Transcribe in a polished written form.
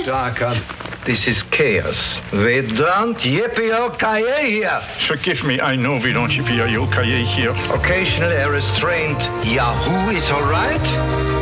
Darker. This is chaos. We don't yippee-o-ki-yay here. Forgive me, I know we don't yippee-o-ki-yay here. Occasionally a restrained Yahoo is all right.